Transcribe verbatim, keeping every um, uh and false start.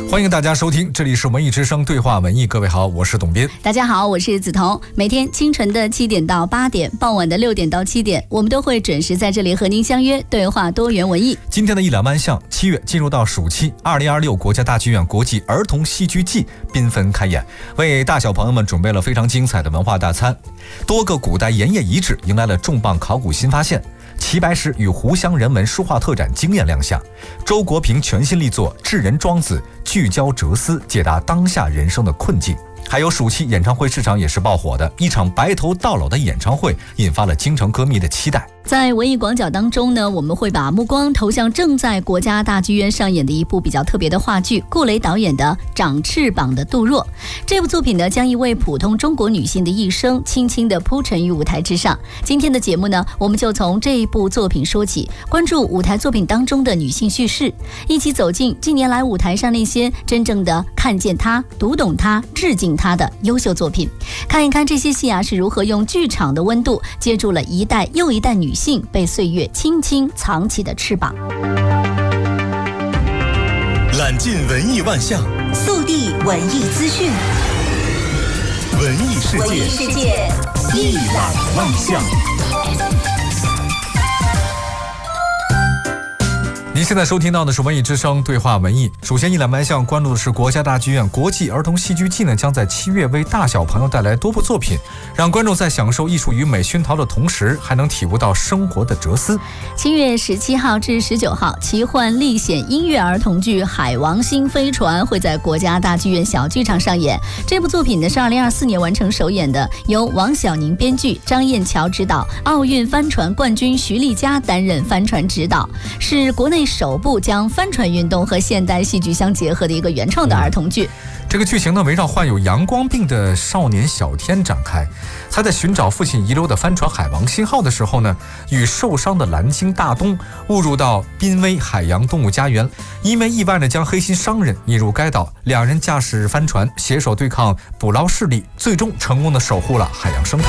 欢迎大家收听，这里是文艺之声对话文艺。各位好，我是董斌。 大家好，我是梓潼。每天清晨的七点到八点，傍晚的六点到七点，我们都会准时在这里和您相约对话多元文艺。 今天的一览万象，七月进入到暑期，二零二六国家大剧院国际儿童戏剧季缤纷开演，为大小朋友们准备了非常精彩的文化大餐。多个古代盐业遗址迎来了重磅考古新发现。齐白石与湖湘人文书画特展惊艳亮相，周国平全新力作《智人庄子》聚焦哲思，解答当下人生的困境。还有暑期演唱会市场也是爆火的，一场白头到老的演唱会引发了京城歌迷的期待。 在文艺广角当中呢，我们会把目光投向正在国家大剧院上演的一部比较特别的话剧，顾雷导演的《长翅膀的杜若》。这部作品呢，将一位普通中国女性的一生轻轻地铺陈于舞台之上。今天的节目呢，我们就从这一部作品说起，关注舞台作品当中的女性叙事，一起走进近年来舞台上那些真正的看见她、读懂她、致敬她的优秀作品，看一看这些戏啊是如何用剧场的温度接住了一代又一代女性被岁月轻轻藏起的翅膀。 揽尽文艺万象， 速递文艺资讯， 文艺世界， 文艺世界一览万象。 您现在收听到的是文艺之声对话文艺。首先一览万象关注的是国家大剧院国际儿童戏剧季呢，将在七月为大小朋友带来多部作品，让观众在享受艺术与美熏陶的同时，还能体悟到生活的哲思。 七月十七号至十九号，奇幻历险音乐儿童剧《海王星飞船》会在国家大剧院小剧场上演。这部作品呢是二零二四年完成首演的，由王小宁编剧，张燕乔执导，奥运帆船冠军徐丽佳担任帆船指导，是国内首部将帆船运动和现代戏剧相结合的一个原创的儿童剧。 这个剧情呢，围绕患有阳光病的少年小天展开。他在寻找父亲遗留的帆船海王星号的时候呢，与受伤的蓝鲸大东误入到濒危海洋动物家园，因为意外呢将黑心商人引入该岛，两人驾驶帆船携手对抗捕捞势力，最终成功的守护了海洋生态。